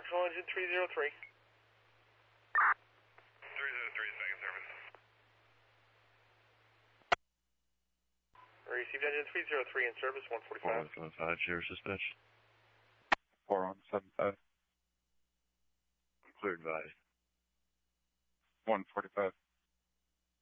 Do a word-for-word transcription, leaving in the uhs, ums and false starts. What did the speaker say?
Control engine three zero three. three zero three, second service. Received engine three zero three in service, one forty-five. four one seven five, Sheriff Dispatch. four one seven five. Clear advised. one forty-five.